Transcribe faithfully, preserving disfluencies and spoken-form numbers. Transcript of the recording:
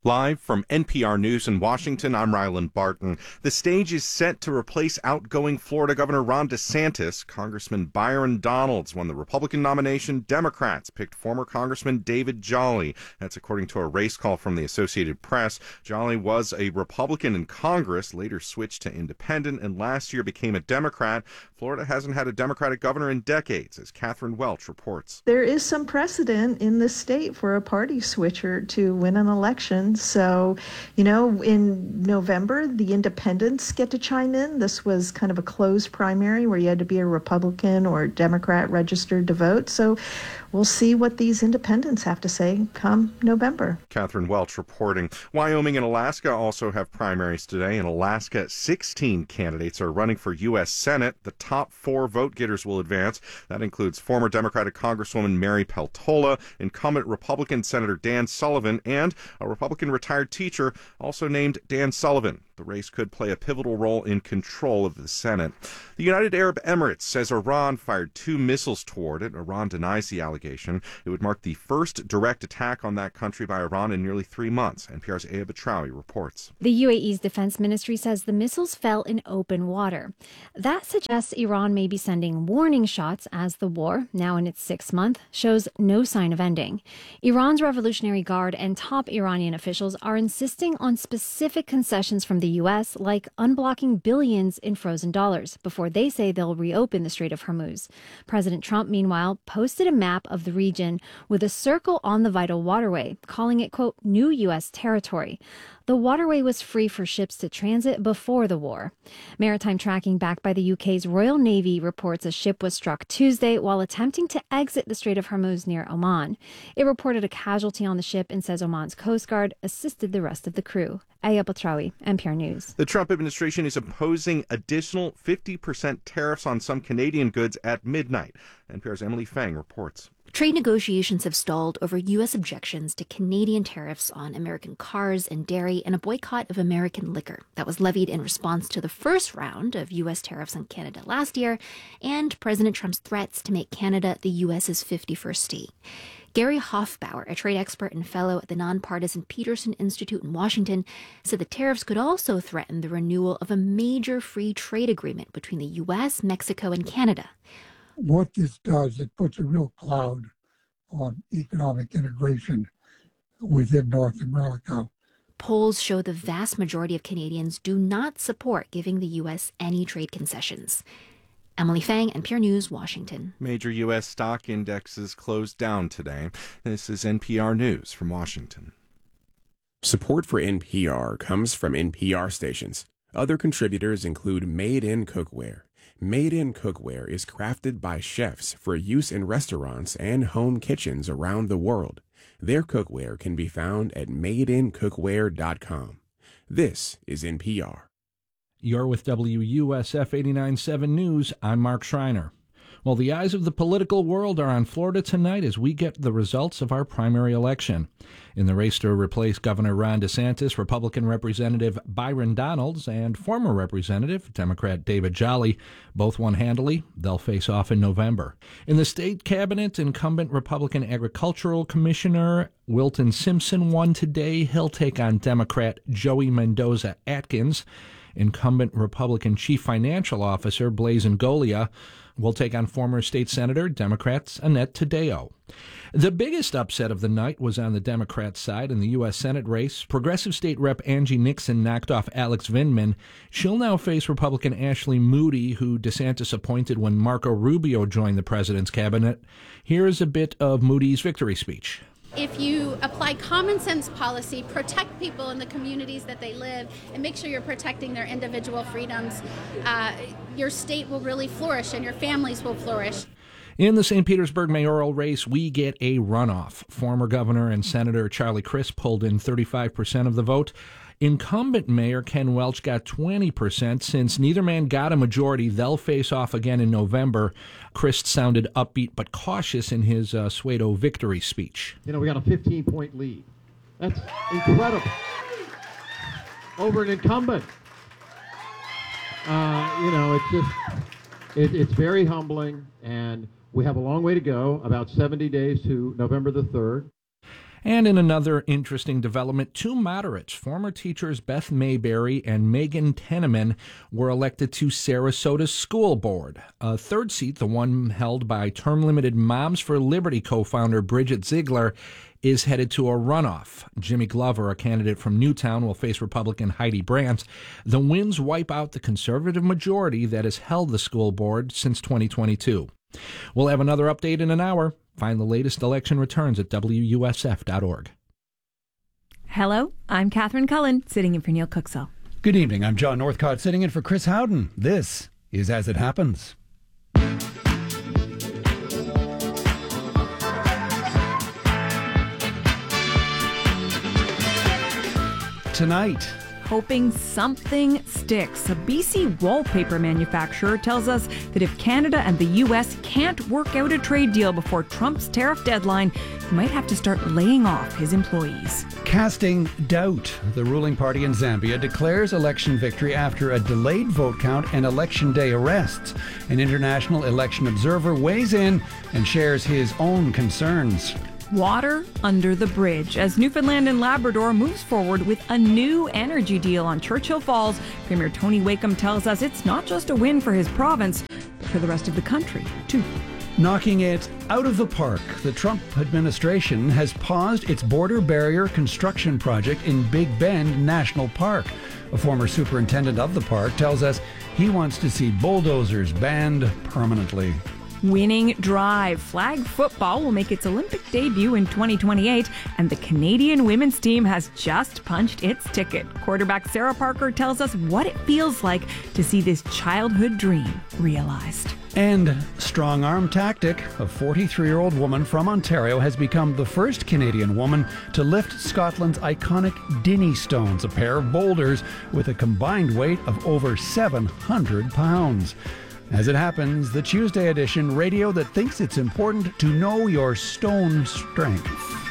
Live from N P R News in Washington, I'm Ryland Barton. The stage is set to replace outgoing Florida Governor Ron DeSantis. Congressman Byron Donalds won the Republican nomination. Democrats picked former Congressman David Jolly. That's according to a race call from the Associated Press. Jolly was a Republican in Congress, later switched to independent, and last year became a Democrat. Florida hasn't had a Democratic governor in decades, as Catherine Welch reports. There is some precedent in the state for a party switcher to win an election. So, you know, in November, the independents get to chime in. This was kind of a closed primary where you had to be a Republican or Democrat registered to vote. So we'll see what these independents have to say come November. Catherine Welch reporting. Wyoming and Alaska also have primaries today. In Alaska, sixteen candidates are running for U S Senate. The top four vote getters will advance. That includes former Democratic Congresswoman Mary Peltola, incumbent Republican Senator Dan Sullivan, and a Republican retired teacher also named Dan Sullivan. The race could play a pivotal role in control of the Senate. The United Arab Emirates says Iran fired two missiles toward it. Iran denies the allegation. It would mark the first direct attack on that country by Iran in nearly three months. N P R's Aya Batrawi reports. The U A E's defense ministry says the missiles fell in open water. That suggests Iran may be sending warning shots as the war, now in its sixth month, shows no sign of ending. Iran's Revolutionary Guard and top Iranian officials are insisting on specific concessions from the U S, like unblocking billions in frozen dollars, before they say they'll reopen the Strait of Hormuz. President Trump, meanwhile, posted a map of the region with a circle on the vital waterway, calling it, quote, new U S territory. The waterway was free for ships to transit before the war. Maritime tracking backed by the U K's Royal Navy reports a ship was struck Tuesday while attempting to exit the Strait of Hormuz near Oman. It reported a casualty on the ship and says Oman's Coast Guard assisted the rest of the crew. Aya Batrawi, N P R News. The Trump administration is imposing additional fifty percent tariffs on some Canadian goods at midnight. N P R's Emily Fang reports. Trade negotiations have stalled over U S objections to Canadian tariffs on American cars and dairy and a boycott of American liquor that was levied in response to the first round of U S tariffs on Canada last year and President Trump's threats to make Canada the U S's fifty-first state. Gary Hofbauer, a trade expert and fellow at the nonpartisan Peterson Institute in Washington, said the tariffs could also threaten the renewal of a major free trade agreement between the U S, Mexico, and Canada. What this does, it puts a real cloud on economic integration within North America. Polls show the vast majority of Canadians do not support giving the U S any trade concessions. Emily Fang, N P R News, Washington. Major U S stock indexes closed down today. This is N P R News from Washington. Support for N P R comes from N P R stations. Other contributors include Made in Cookware. Made in Cookware is crafted by chefs for use in restaurants and home kitchens around the world. Their cookware can be found at made in cookware dot com. This is N P R. You're with W U S F eighty-nine point seven News. I'm Mark Schreiner. Well, the eyes of the political world are on Florida tonight as we get the results of our primary election. In the race to replace Governor Ron DeSantis, Republican Representative Byron Donalds and former Representative Democrat David Jolly both won handily. They'll face off in November. In the state cabinet, incumbent Republican Agricultural Commissioner Wilton Simpson won today. He'll take on Democrat Joey Mendoza Atkins. Incumbent Republican Chief Financial Officer Blaise Ingoglia will take on former state senator Democrats Annette Taddeo. The biggest upset of the night was on the Democrat side in the U S Senate race. Progressive State Rep Angie Nixon knocked off Alex Vindman. She'll now face Republican Ashley Moody, who DeSantis appointed when Marco Rubio joined the president's cabinet. Here is a bit of Moody's victory speech. If you apply common sense policy, protect people in the communities that they live, and make sure you're protecting their individual freedoms, uh, your state will really flourish and your families will flourish. In the Saint Petersburg mayoral race, we get a runoff. Former Governor and Senator Charlie Crist pulled in thirty-five percent of the vote. Incumbent Mayor Ken Welch got twenty percent. Since neither man got a majority, they'll face off again in November. Crist sounded upbeat but cautious in his uh, Suedo victory speech. You know, we got a fifteen-point lead. That's incredible. Over an incumbent. Uh, you know, it's just, it, it's very humbling, and we have a long way to go, about seventy days to November the third. And in another interesting development, two moderates, former teachers Beth Mayberry and Megan Teneman, were elected to Sarasota's school board. A third seat, the one held by term-limited Moms for Liberty co-founder Bridget Ziegler, is headed to a runoff. Jimmy Glover, a candidate from Newtown, will face Republican Heidi Brandt. The wins wipe out the conservative majority that has held the school board since twenty twenty-two. We'll have another update in an hour. Find the latest election returns at W U S F dot org. Hello, I'm Catherine Cullen, sitting in for Neil Cooksall. Good evening, I'm John Northcott, sitting in for Chris Howden. This is As It Happens. Tonight, hoping something sticks. A B C wallpaper manufacturer tells us that if Canada and the U S can't work out a trade deal before Trump's tariff deadline, he might have to start laying off his employees. Casting doubt. The ruling party in Zambia declares election victory after a delayed vote count and election day arrests. An international election observer weighs in and shares his own concerns. Water under the bridge. As Newfoundland and Labrador moves forward with a new energy deal on Churchill Falls, Premier Tony Wakeham tells us it's not just a win for his province, but for the rest of the country, too. Knocking it out of the park, the Trump administration has paused its border barrier construction project in Big Bend National Park. A former superintendent of the park tells us he wants to see bulldozers banned permanently. Winning drive. Flag football will make its Olympic debut in twenty twenty-eight, and the Canadian women's team has just punched its ticket. Quarterback Sarah Parker tells us what it feels like to see this childhood dream realized. And strong arm tactic. A forty-three-year-old woman from Ontario has become the first Canadian woman to lift Scotland's iconic Dinnie Stones, a pair of boulders with a combined weight of over seven hundred pounds. As it happens, the Tuesday edition, radio that thinks it's important to know your stone strength.